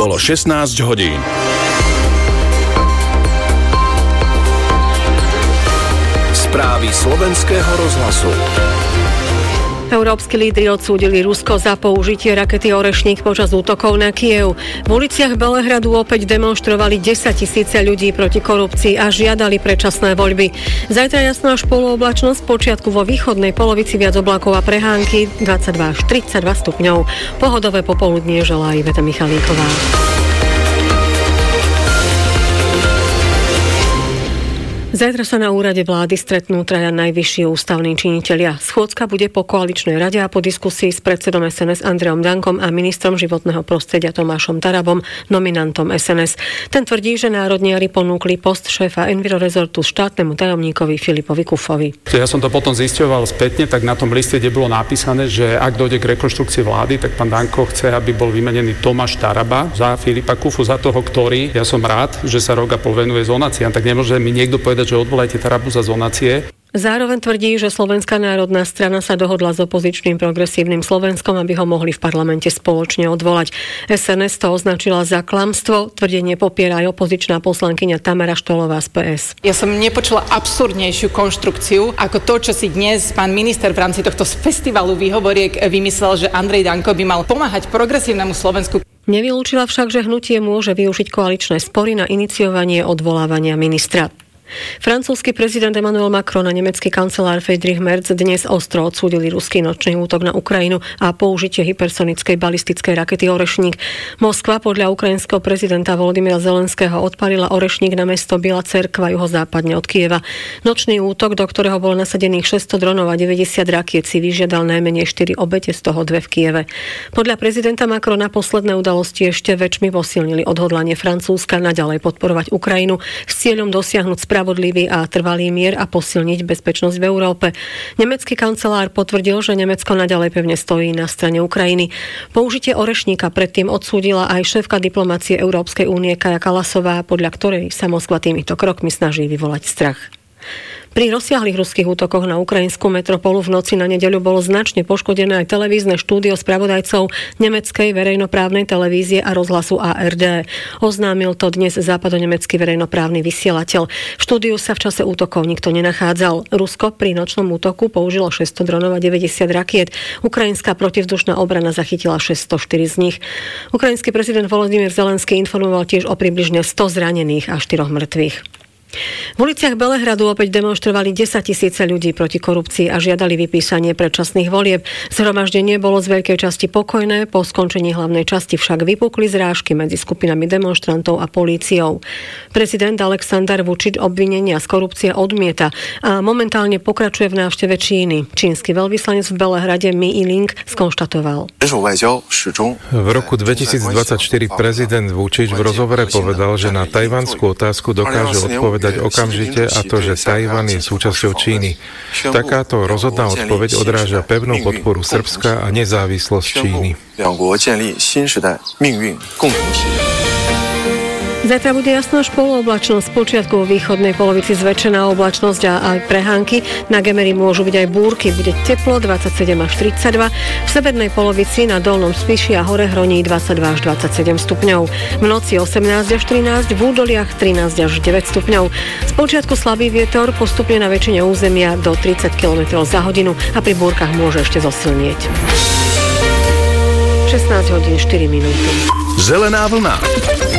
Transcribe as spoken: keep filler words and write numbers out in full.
Bolo šestnásť hodín. Správy slovenského rozhlasu. Európski lídri odsúdili Rusko za použitie rakety Orešník počas útokov na Kyjev. V uliciach Belehradu opäť demonštrovali desaťtisíce ľudí proti korupcii a žiadali predčasné voľby. Zajtra jasná až polooblačnosť, počiatku vo východnej polovici viac oblakov a prehánky, dvadsaťdva až tridsaťdva stupňov. Pohodové popoludnie želá Iveta Michalíková. Zajtra sa na úrade vlády stretnú traja najvyšší ústavní činitelia. Schôdzka bude po koaličnej rade a po diskusii s predsedom es en es Andreom Dankom a ministrom životného prostredia Tomášom Tarabom, nominantom es en es. Ten tvrdí, že národniari ponúkli post šéfa Envirorezortu štátnemu tajomníkovi Filipovi Kufovi. Ja som to potom zisťoval spätne, tak na tom liste, kde bolo napísané, že ak dojde k rekonštrukcii vlády, tak pán Danko chce, aby bol vymenený Tomáš Taraba za Filipa Kufu, za toho, ktorý, ja som rád, že sa rok a pol venuje zonáciám, tak nemôže mi niekto povedať, že odvolajte Tarabu za zonácie. Zároveň tvrdí, že Slovenská národná strana sa dohodla s opozičným Progresívnym Slovenskom, aby ho mohli v parlamente spoločne odvolať. es en es to označila za klamstvo, tvrdenie popiera aj opozičná poslankyňa Tamara Štolová z pé es. Ja som nepočula absurdnejšiu konštrukciu ako to, čo si dnes pán minister v rámci tohto festivalu výhovoriek vymyslel, že Andrej Danko by mal pomáhať Progresívnemu Slovensku. Nevylúčila však, že hnutie môže využiť koaličné spory na iniciovanie odvolávania ministra. Francúzsky prezident Emmanuel Macron a nemecký kancelár Friedrich Merz dnes ostro odsúdili ruský nočný útok na Ukrajinu a použitie hypersonickej balistickej rakety Orešník. Moskva podľa ukrajinského prezidenta Volodymyra Zelenského odpalila Orešník na mesto Biela Cerkva juhozápadne od Kyjeva. Nočný útok, do ktorého bolo nasadených šesťsto dronov a deväťdesiat rakiet, si vyžiadal najmenej štyri obete, z toho dve v Kyjeve. Podľa prezidenta Macrona posledné udalosti ešte väčšmi posilnili odhodlanie Francúzska naďalej podporovať Ukrajinu s cieľom dosiahnuť spravodlivý a trvalý mier a posilniť bezpečnosť v Európe. Nemecký kancelár potvrdil, že Nemecko naďalej pevne stojí na strane Ukrajiny. Použitie Orešníka predtým odsúdila aj šéfka diplomácie Európskej únie Kaja Kallasová, podľa ktorej sa Moskva týmito krokmi snaží vyvolať strach. Pri rozsiahlych ruských útokoch na ukrajinskú metropolu v noci na nedeľu bolo značne poškodené aj televízne štúdio spravodajcov nemeckej verejnoprávnej televízie a rozhlasu á er dé. Oznámil to dnes západonemecký verejnoprávny vysielateľ. V štúdiu sa v čase útokov nikto nenachádzal. Rusko pri nočnom útoku použilo šesťsto dronov a deväťdesiat rakiet. Ukrajinská protivzdušná obrana zachytila šesťstoštyri z nich. Ukrajinský prezident Volodymyr Zelenský informoval tiež o približne sto zranených a štyroch mŕtvych. V uliciach Belehradu opäť demonštrovali desaťtisíce ľudí proti korupcii a žiadali vypísanie predčasných volieb. Zhromaždenie bolo z veľkej časti pokojné, po skončení hlavnej časti však vypukli zrážky medzi skupinami demonštrantov a políciou. Prezident Aleksandar Vučić obvinenia z korupcie odmieta a momentálne pokračuje v návšteve Číny. Čínsky veľvyslanec v Belehrade Mi Yiling skonštatoval. V roku dvetisícdvadsaťštyri prezident Vučić v rozhovore povedal, že na tajvanskú otázku dokáže odpovedať okamžite, a to, že Tajvan je súčasťou Číny. Takáto rozhodná odpoveď odráža pevnú podporu Srbska a nezávislosť Číny. Zajtra bude jasná až polooblačnosť, počiatku vo východnej polovici zväčšená oblačnosť a aj prehánky. Na Gemeri môžu byť aj búrky, bude teplo dvadsaťsedem až tridsaťdva. V severnej polovici na Dolnom Spiši a hore Hroní dvadsaťdva až dvadsaťsedem stupňov. V noci osemnásť až trinásť, v údoliach trinásť až deväť stupňov. Spočiatku slabý vietor, postupne na väčšine územia do tridsať kilometrov za hodinu a pri búrkach môže ešte zosilnieť. šestnásť hodín štyri minúty. Zelená vlna.